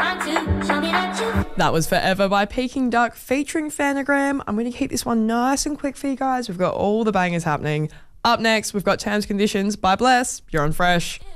That was Forever by Peking Duck featuring Phanagram. I'm going to keep this one nice and quick for you guys. We've got all the bangers happening. Up next, we've got Terms and Conditions by Bless. You're on Fresh.